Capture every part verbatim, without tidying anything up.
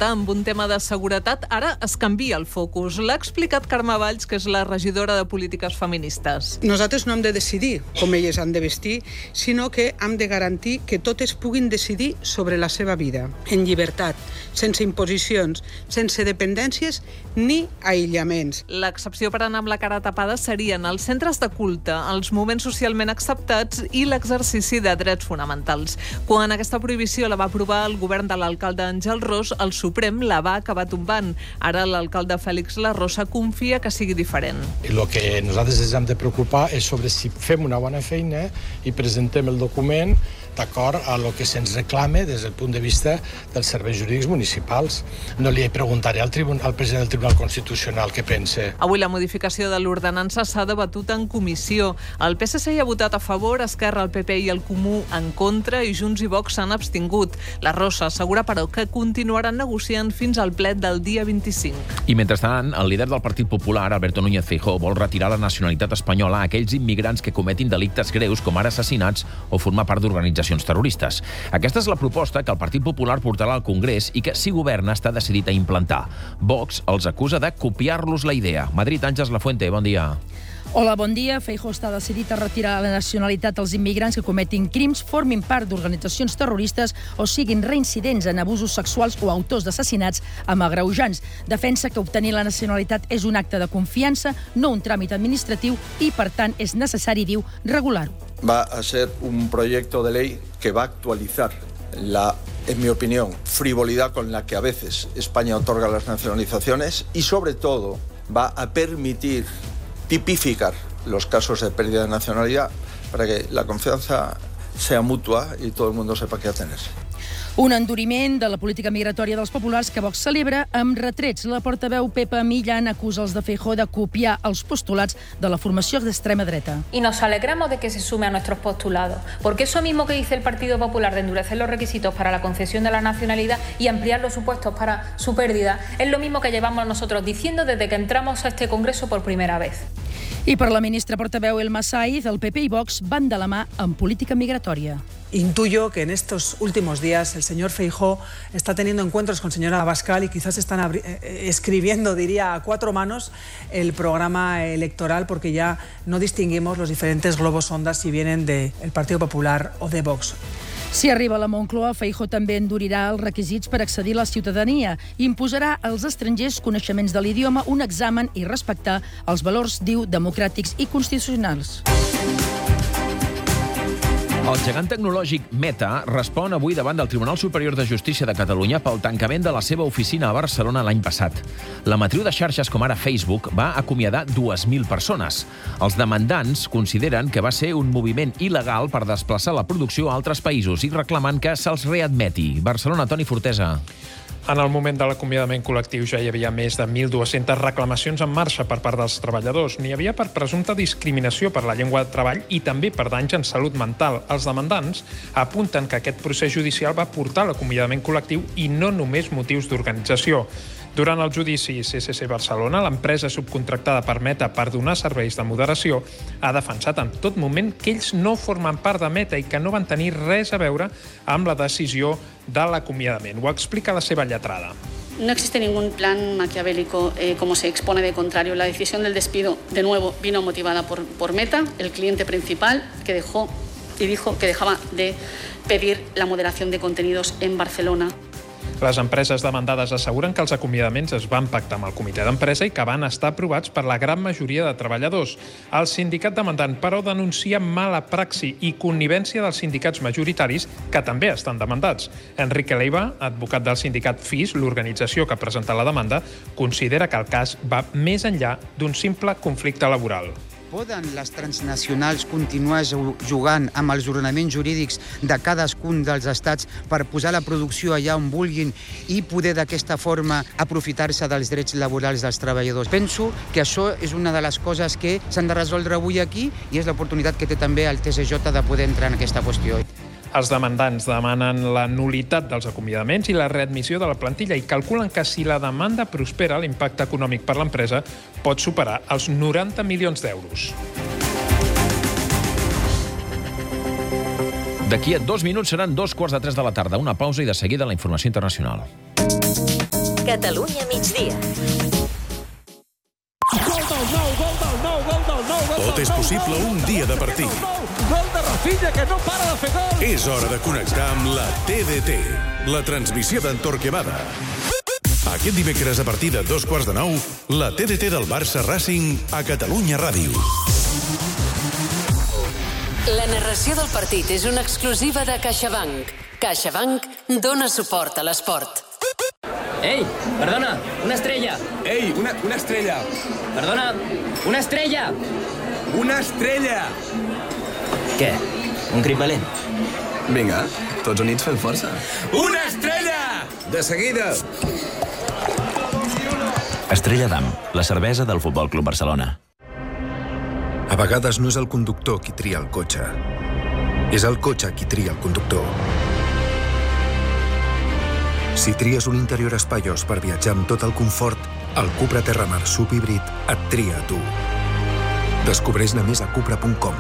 començar amb un tema de seguretat. Ara es canvia el focus. L'ha explicat Carme Valls, que és la regidora de Polítiques Feministes. Nosaltres no hem de decidir com elles han de vestir, sinó que hem de garantir que totes puguin decidir sobre la seva vida, en llibertat, sense imposicions, sense dependències ni aïllaments. L'excepció per anar amb la cara tapada serien els centres de culte, els moments socialment acceptats i l'exercici de drets fonamentals. Quan aquesta prohibició la va aprovar el govern de l'alcalde Àngel Ros, el Suprem la va acabar tombant. Ara l'alcalde Fèlix Larrosa confia que sigui diferent. I el que nosaltres ens hem de preocupar és sobre si fem una bona feina i presentem el document d'acord a el que se'ns reclama des del punt de vista dels serveis jurídics municipals. No li preguntaré al, tribunal, al president del Tribunal Constitucional què pensa. Avui la modificació de l'ordenança s'ha debatut en comissió. El P S C hi ha votat a favor, Esquerra, el P P i el Comú en contra i Junts i Vox s'han abstingut. La Rosa assegura, però, que continuaran negociant fins al ple del dia vint-i-cinc. I mentrestant, el líder del Partit Popular, Alberto Núñez Feijóo, vol retirar la nacionalitat espanyola a aquells immigrants que cometin delictes greus com ara assassinats o formar part d'organitzacions terroristes. Aquesta és la proposta que el Partit Popular portarà al Congrés i que, si governa, està decidit a implantar. Vox els acusa de copiar-los la idea. Madrid, Àngels Lafuente, bon dia. Hola, bon dia. Feijóo està decidit a retirar la nacionalitat als immigrants que cometin crims, formin part d'organitzacions terroristes o siguin reincidents en abusos sexuals o autors d'assassinats amb agreujants. Defensa que obtenir la nacionalitat és un acte de confiança, no un tràmit administratiu i, per tant, és necessari, diu, regular-ho. Va a ser un proyecto de ley que va a actualizar la, en mi opinión, frivolidad con la que a veces España otorga las nacionalizaciones y, sobre todo, va a permitir tipificar los casos de pérdida de nacionalidad para que la confianza sea mutua y todo el mundo sepa qué atenerse. Un enduriment de la política migratòria dels populars que Vox celebra amb retrets. La portaveu Pepa Millán acusa els de Feijóo de copiar els postulats de la formació d'extrema dreta. Y nos alegramos de que se sume a nuestros postulados, porque eso mismo que dice el Partido Popular de endurecer los requisitos para la concesión de la nacionalidad y ampliar los supuestos para su pérdida, es lo mismo que llevamos nosotros diciendo desde que entramos a este Congreso por primera vez. I per la ministra portaveu Elma Saiz, el P P i Vox van de la mà en política migratòria. Intuyo que en estos últimos días el señor Feijóo está teniendo encuentros con señora Abascal y quizás están escribiendo, diría, a cuatro manos el programa electoral, porque ya no distinguimos los diferentes globos sonda si vienen del Partido Popular o de Vox. Si arriba a la Moncloa, Feijóo també endurirà els requisits per accedir a la ciutadania. Imposarà als estrangers coneixements de l'idioma, un examen i respectar els valors, diu, democràtics i constitucionals. El gegant tecnològic Meta respon avui davant del Tribunal Superior de Justícia de Catalunya pel tancament de la seva oficina a Barcelona l'any passat. La matriu de xarxes com ara Facebook va acomiadar dues mil persones. Els demandants consideren que va ser un moviment il·legal per desplaçar la producció a altres països i reclamen que se'ls readmeti. Barcelona, Toni Fortesa. En el moment de l'acomiadament col·lectiu ja hi havia més de mil dues-centes reclamacions en marxa per part dels treballadors. N'hi havia per presumpta discriminació per la llengua de treball i també per danys en salut mental. Els demandants apunten que aquest procés judicial va portar l'acomiadament col·lectiu i no només motius d'organització. Durant el judici C C C Barcelona, l'empresa subcontractada per Meta per donar serveis de moderació ha defensat en tot moment que ells no formen part de Meta i que no van tenir res a veure amb la decisió de l'acomiadament. Ho explica la seva lletrada. No existe ningún plan maquiavélico, eh, como se expone de contrario. La decisión del despido, de nuevo, vino motivada por, por Meta, el cliente principal, que dejó y dijo que dejaba de pedir la moderación de contenidos en Barcelona. Les empreses demandades asseguren que els acomiadaments es van pactar amb el comitè d'empresa i que van estar aprovats per la gran majoria de treballadors. El sindicat demandant, però, denuncia mala praxi i connivència dels sindicats majoritaris, que també estan demandats. Enrique Leiva, advocat del sindicat F I S, l'organització que ha presentat la demanda, considera que el cas va més enllà d'un simple conflicte laboral. Poden les transnacionals continuar jugant amb els ordenaments jurídics de cadascun dels estats per posar la producció allà on vulguin i poder d'aquesta forma aprofitar-se dels drets laborals dels treballadors? Penso que això és una de les coses que s'han de resoldre avui aquí i és l'oportunitat que té també el T S J de poder entrar en aquesta qüestió. Els demandants demanen la nul·litat dels acomiadaments i la readmissió de la plantilla i calculen que si la demanda prospera, l'impacte econòmic per l'empresa pot superar els noranta milions d'euros. D'aquí a dos minuts seran dos quarts de tres de la tarda. Una pausa i de seguida la informació internacional. Catalunya migdia. Gol del nou, gol del nou, gol del nou. Tot és possible un dia de partit. Gol de Rafinha, que no para de fer gol. És hora de connectar amb la T D T, la transmissió d'en Torquemada. Aquest dimecres a partir de dos quarts de nou, la T D T del Barça Racing a Catalunya Ràdio. La narració del partit és una exclusiva de CaixaBank. CaixaBank dona suport a l'esport. Ei, perdona, una estrella. Ei, una, una estrella. Perdona, una estrella. Una estrella. Què? Un crit valent? Vinga, tots units fem força. Una estrella! De seguida. Estrella Damm, la cervesa del Futbol Club Barcelona. A vegades no és el conductor qui tria el cotxe. És el cotxe qui tria el conductor. Si tries un interior espaiós per viatjar amb tot el confort, el Cupra Terramar Subhíbrid et tria a tu. Descobreix-ne més a cupra punt com.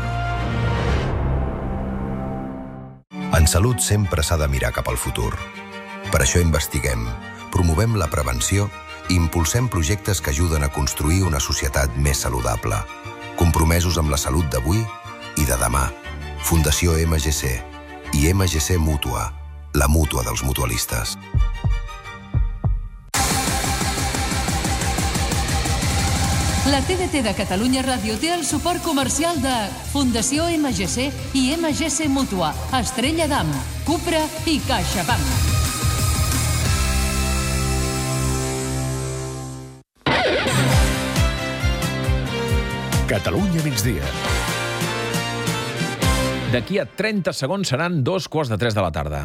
En salut sempre s'ha de mirar cap al futur. Per això investiguem, promovem la prevenció i impulsem projectes que ajuden a construir una societat més saludable, compromesos amb la salut d'avui i de demà. Fundació M G C i M G C Mútua, la mútua dels mutualistes. La T D T de Catalunya Ràdio té el suport comercial de Fundació M G C i M G C Mútua, Estrella Damm, Cupra i CaixaBank. Catalunya migdia. D'aquí a trenta segons seran dos quarts de tres de la tarda.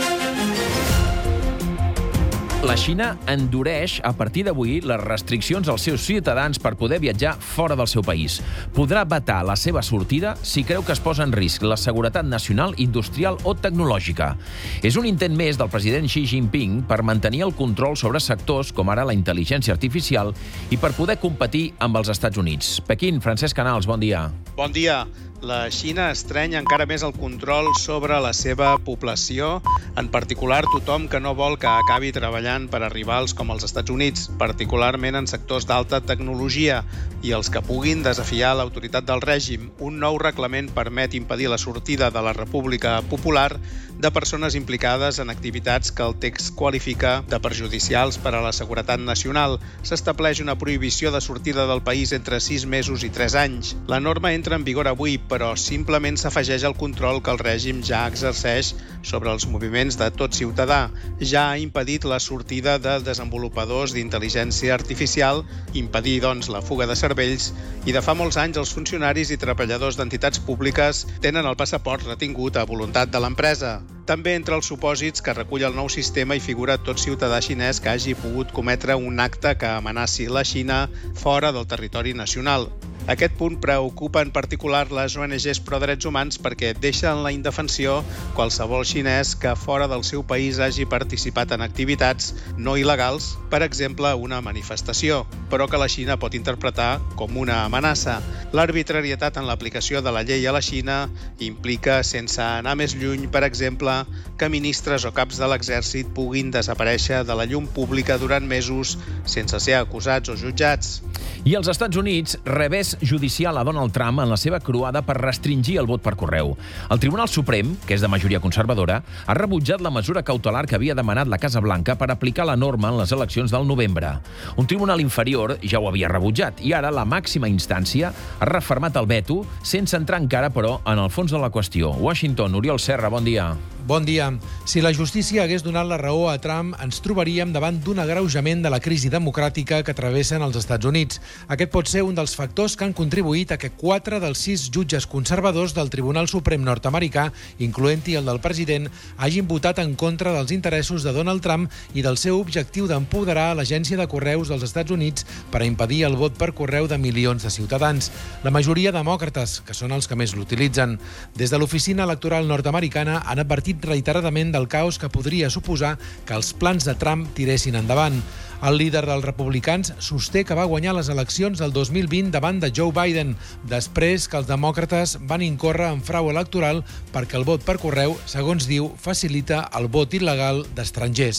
La Xina endureix a partir d'avui les restriccions als seus ciutadans per poder viatjar fora del seu país. Podrà vetar la seva sortida si creu que es posa en risc la seguretat nacional, industrial o tecnològica. És un intent més del president Xi Jinping per mantenir el control sobre sectors com ara la intel·ligència artificial i per poder competir amb els Estats Units. Pequín, Francesc Canals, bon dia. Bon dia. La Xina estreny encara més el control sobre la seva població, en particular tothom que no vol que acabi treballant per a rivals com els Estats Units, particularment en sectors d'alta tecnologia, i els que puguin desafiar l'autoritat del règim. Un nou reglament permet impedir la sortida de la República Popular de persones implicades en activitats que el text qualifica de perjudicials per a la seguretat nacional. S'estableix una prohibició de sortida del país entre sis mesos i tres anys. La norma entra en vigor avui, però simplement s'afegeix el control que el règim ja exerceix sobre els moviments de tot ciutadà. Ja ha impedit la sortida de desenvolupadors d'intel·ligència artificial, impedir, doncs, la fuga de cervells, i de fa molts anys els funcionaris i treballadors d'entitats públiques tenen el passaport retingut a voluntat de l'empresa. També entre els supòsits que recull el nou sistema hi figura tot ciutadà xinès que hagi pogut cometre un acte que amenaci la Xina fora del territori nacional. Aquest punt preocupa en particular les O N Ges pro-drets humans perquè deixa en la indefensió qualsevol xinès que fora del seu país hagi participat en activitats no il·legals, per exemple una manifestació, però que la Xina pot interpretar com una amenaça. L'arbitrarietat en l'aplicació de la llei a la Xina implica, sense anar més lluny, per exemple, que ministres o caps de l'exèrcit puguin desaparèixer de la llum pública durant mesos sense ser acusats o jutjats. I als Estats Units, revés judicial a Donald Trump en la seva croada per restringir el vot per correu. El Tribunal Suprem, que és de majoria conservadora, ha rebutjat la mesura cautelar que havia demanat la Casa Blanca per aplicar la norma en les eleccions del novembre. Un tribunal inferior ja ho havia rebutjat i ara la màxima instància ha refermat el veto sense entrar encara, però, en el fons de la qüestió. Washington, Oriol Serra, bon dia. Bon dia. Si la justícia hagués donat la raó a Trump, ens trobaríem davant d'un agreujament de la crisi democràtica que travessen els Estats Units. Aquest pot ser un dels factors que han contribuït a que quatre dels sis jutges conservadors del Tribunal Suprem nord-americà, incloent-hi el del president, hagin votat en contra dels interessos de Donald Trump i del seu objectiu d'empoderar l'Agència de Correus dels Estats Units per a impedir el vot per correu de milions de ciutadans. La majoria demòcrates, que són els que més l'utilitzen. Des de l'oficina electoral nord-americana han advertit reiteradament del caos que podria suposar que els plans de Trump tiressin endavant. El líder dels republicans sosté que va guanyar les eleccions del dos mil vint davant de Joe Biden, després que els demòcrates van incórrer en frau electoral perquè el vot per correu, segons diu, facilita el vot il·legal d'estrangers.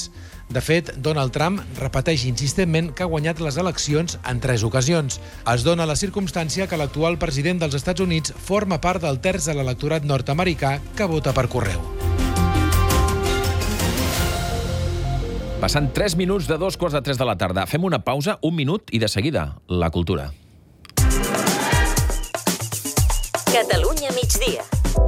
De fet, Donald Trump repeteix insistentment que ha guanyat les eleccions en tres ocasions. Es dona la circumstància que l'actual president dels Estats Units forma part del terç de l'electorat nord-americà que vota per correu. Passant tres minuts de dos quarts de tres de la tarda. Fem una pausa, un minut, i de seguida, la cultura. Catalunya migdia.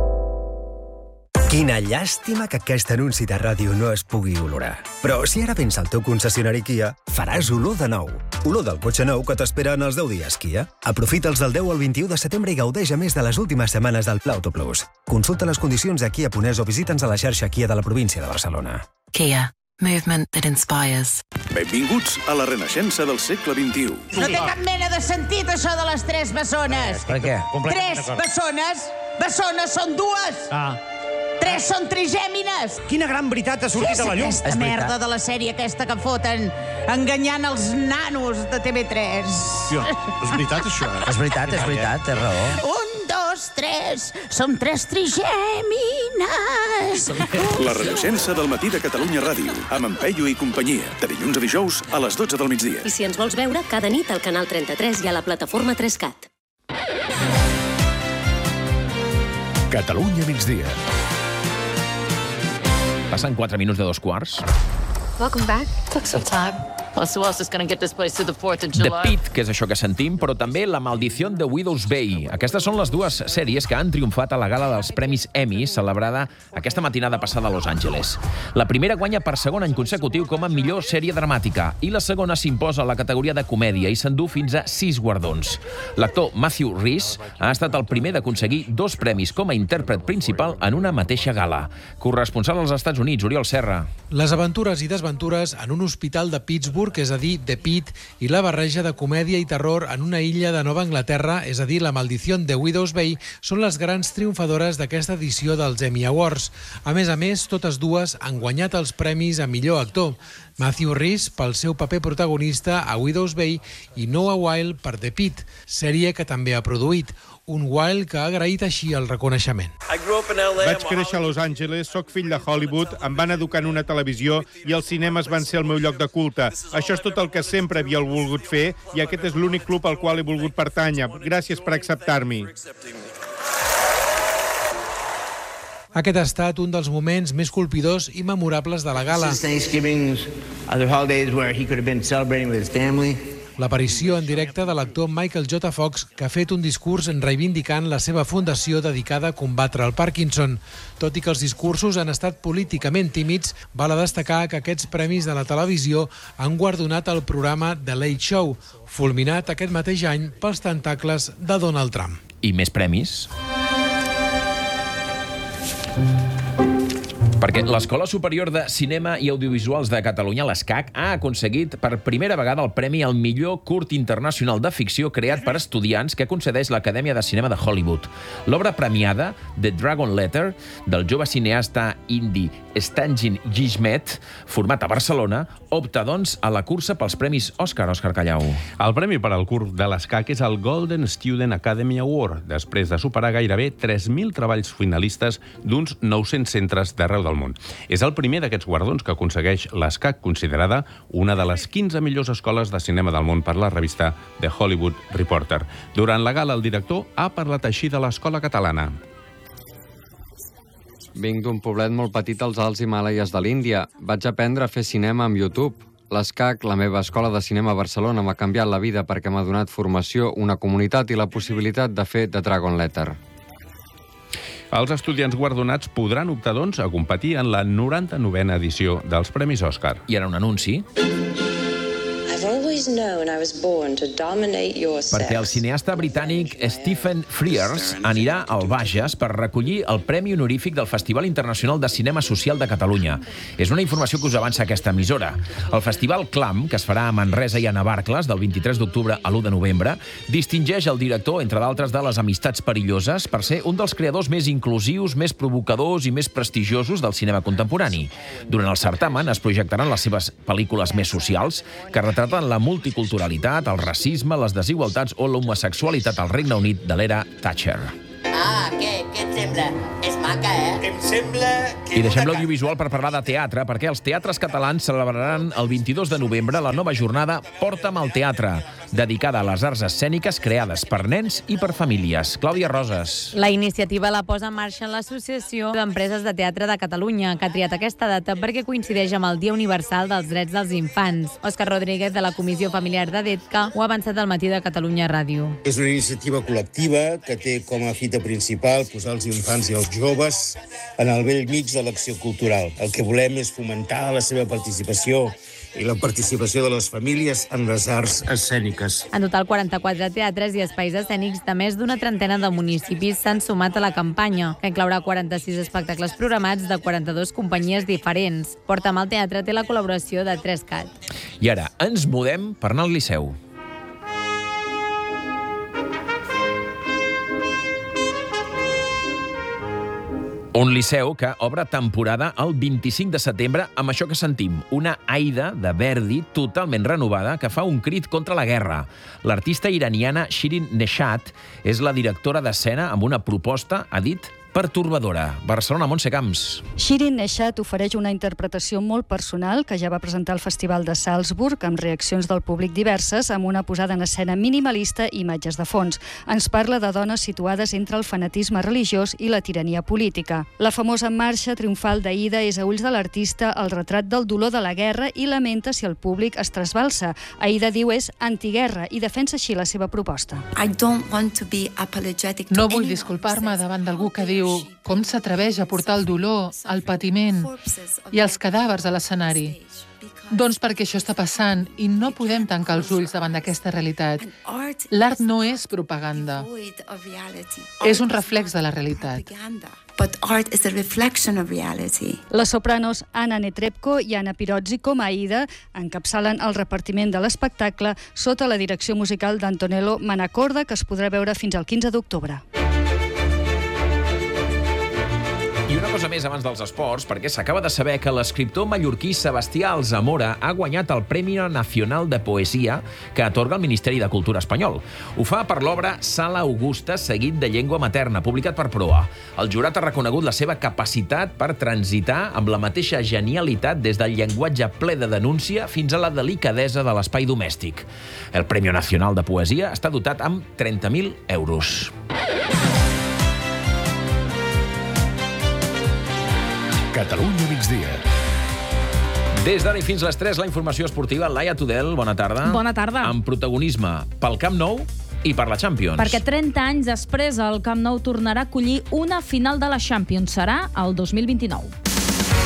Quina llàstima que aquest anunci de ràdio no es pugui olorar. Però si ara vens al teu concessionari Kia, faràs olor de nou. Olor del cotxe nou que t'espera en els deu dies Kia. Aprofita'ls del deu al vint-i-u de setembre i gaudeix a més de les últimes setmanes del Auto Plus. Consulta les condicions a Kia punt es o visita'ns a la xarxa Kia de la província de Barcelona. Kia. Movement that inspires. Benvinguts a la renaixença del segle vint-i-u. No té cap mena de sentit, això de les tres bessones. Per què? Tres bessones? Bessones són dues. Ah. Tres són trigèmines. Quina gran veritat ha sortit a la llum. Què és aquesta merda de la sèrie aquesta que foten enganyant els nanos de T V tres? Hòstia, és veritat, això, eh? És veritat, és veritat, té raó. Un, dos, tres. Som tres trigèmines. La renaixença del matí de Catalunya Ràdio, amb en Peyu i companyia, de dilluns a dijous a les dotze del migdia. I si ens vols veure, cada nit al canal trenta-tres i a la plataforma tres cat. Catalunya migdia. Passen quatre minuts de dos quarts. Welcome back. Took some time. Plus, who else is going to get this place to the fourth of July? The Pit, que és això que sentim, però també La maldición de Widow's Bay. Aquestes són les dues sèries que han triomfat a la gala dels Premis Emmy, celebrada aquesta matinada passada a Los Angeles. La primera guanya per segon any consecutiu com a millor sèrie dramàtica i la segona s'imposa a la categoria de comèdia i s'endú fins a sis guardons. L'actor Matthew Rhys ha estat el primer d'aconseguir dos premis com a intèrpret principal en una mateixa gala. Corresponsal als Estats Units, Oriol Serra. Les aventures i desventures en un hospital de Pittsburgh, és a dir, The Pit, i la barreja de comèdia i terror en una illa de Nova Anglaterra, és a dir, La maldición de Widow's Bay, són les grans triomfadores d'aquesta edició dels Emmy Awards. A més a més, totes dues han guanyat els premis a millor actor. Matthew Rhys pel seu paper protagonista a Widow's Bay i Noah Wyle per The Pit, sèrie que també ha produït. Un Wyle que ha agraït així el reconeixement. Vaig créixer a Los Angeles, sóc fill de Hollywood, em van educar en una televisió i els cinemes van ser el meu lloc de culte. Això és tot el que sempre havia volgut fer i aquest és l'únic club al qual he volgut pertànyer. Gràcies per acceptar-m'hi. Aquest ha estat un dels moments més colpidors i memorables de la gala. L'aparició en directe de l'actor Michael J. Fox, que ha fet un discurs reivindicant la seva fundació dedicada a combatre el Parkinson. Tot i que els discursos han estat políticament tímids, val a destacar que aquests premis de la televisió han guardonat el programa The Late Show, fulminat aquest mateix any pels tentacles de Donald Trump. I més premis? Perquè l'Escola Superior de Cinema i Audiovisuals de Catalunya, l'ESCAC, ha aconseguit per primera vegada el Premi al millor curt internacional de ficció creat per estudiants que concedeix l'Acadèmia de Cinema de Hollywood. L'obra premiada, The Dragon Letter, del jove cineasta indi Stanjin Gishmet, format a Barcelona, opta, doncs, a la cursa pels Premis Òscar, Òscar Callau. El premi per al curt de l'ESCAC és el Golden Student Academy Award, després de superar gairebé tres mil treballs finalistes d'uns nou-cents centres d'arreu del món. És el primer d'aquests guardons que aconsegueix l'ESCAC, considerada una de les quinze millors escoles de cinema del món per la revista The Hollywood Reporter. Durant la gala, el director ha parlat així de l'escola catalana. Vinc d'un poblet molt petit als Alts Himàlaies de l'Índia. Vaig aprendre a fer cinema amb YouTube. L'ESCAC, la meva escola de cinema a Barcelona, m'ha canviat la vida perquè m'ha donat formació, una comunitat i la possibilitat de fer The Dragon Letter. Els estudiants guardonats podran optar, doncs, a competir en la noranta-novena edició dels Premis Òscar. I ara un anunci. Perquè el cineasta britànic Stephen Frears anirà al Bages per recollir el Premi Honorífic del Festival Internacional de Cinema Social de Catalunya. És una informació que us avança aquesta emissora. El Festival Clam, que es farà a Manresa i a Navarcles del vint-i-tres d'octubre a l'u de novembre, distingeix el director, entre d'altres, de Les amistats perilloses per ser un dels creadors més inclusius, més provocadors i més prestigiosos del cinema contemporani. Durant el certamen es projectaran les seves pel·lícules més socials, que retraten la multiculturalitat, el racisme, les desigualtats o l'homosexualitat al Regne Unit de l'era Thatcher. Ah, què, què et sembla? És maca, eh? Em sembla que... I deixem l'audiovisual per parlar de teatre, perquè els teatres catalans celebraran el vint-i-dos de novembre la nova jornada Porta'm al teatre, dedicada a les arts escèniques creades per nens i per famílies. Clàudia Roses. La iniciativa la posa en marxa en l'Associació d'Empreses de Teatre de Catalunya, que ha triat aquesta data perquè coincideix amb el Dia Universal dels Drets dels Infants. Òscar Rodríguez, de la Comissió Familiar de DETCA, ho ha avançat al matí de Catalunya Ràdio. És una iniciativa col·lectiva que té com a fita principal posar els infants i els joves en el bell mig de l'acció cultural. El que volem és fomentar la seva participació i la participació de les famílies en les arts escèniques. En total, quaranta-quatre teatres i espais escènics de més d'una trentena de municipis s'han sumat a la campanya, que inclourà quaranta-sis espectacles programats de quaranta-dues companyies diferents. Porta'm al teatre té la col·laboració de tres cat. I ara ens mudem per anar al Liceu. Un Liceu que obre temporada el vint-i-cinc de setembre amb això que sentim, una Aida de Verdi totalment renovada que fa un crit contra la guerra. L'artista iraniana Shirin Neshat és la directora d'escena amb una proposta, ha dit, pertorbadora. Barcelona, Montse Camps. Shirin Neshat ofereix una interpretació molt personal que ja va presentar al Festival de Salzburg amb reaccions del públic diverses, amb una posada en escena minimalista i imatges de fons. Ens parla de dones situades entre el fanatisme religiós i la tirania política. La famosa marxa triomfal d'Aida és a ulls de l'artista el retrat del dolor de la guerra i lamenta si el públic es trasbalsa. Aida diu és antiguerra i defensa així la seva proposta. No vull disculpar-me davant d'algú que diu com s'atreveix a portar el dolor, el patiment i els cadàvers a l'escenari. Doncs perquè això està passant i no podem tancar els ulls davant d'aquesta realitat. L'art no és propaganda. És un reflex de la realitat. But art is a reflection of reality. Les sopranos Anna Netrebko i Anna Pirozzi com a Aida encapçalen el repartiment de l'espectacle sota la direcció musical d'Antonello Manacorda, que es podrà veure fins al quinze d'octubre. I una cosa més abans dels esports, perquè s'acaba de saber que l'escriptor mallorquí Sebastià Alzamora ha guanyat el Premi Nacional de Poesia que atorga el Ministeri de Cultura espanyol. Ho fa per l'obra Sala Augusta, seguit de llengua materna, publicat per Proa. El jurat ha reconegut la seva capacitat per transitar amb la mateixa genialitat des del llenguatge ple de denúncia fins a la delicadesa de l'espai domèstic. El Premi Nacional de Poesia està dotat amb trenta mil euros. Catalunya migdia. Des d'ara i fins les tres, la informació esportiva. Laia Tudel, bona tarda. Bona tarda. Amb protagonisme pel Camp Nou i per la Champions. Perquè trenta anys després el Camp Nou tornarà a acollir una final de la Champions. Serà el dos mil vint-i-nou.